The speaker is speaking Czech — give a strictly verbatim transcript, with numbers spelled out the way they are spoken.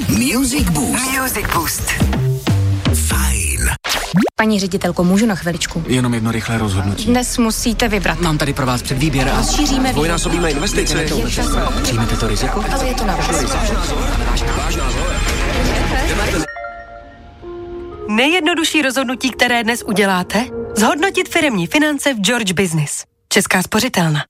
Music Boost. Music Boost. Fajn. Paní ředitelko, můžu na chviličku? Jenom jedno rychlé rozhodnutí. Dnes musíte vybrat. Mám tady pro vás předvýběr a... Rozšíříme dvojnásobíme investice. Přijmete to riziko? Ale je to na vás. Nejjednodušší rozhodnutí, které dnes uděláte? Zhodnotit firemní finance v George Business. Česká spořitelna.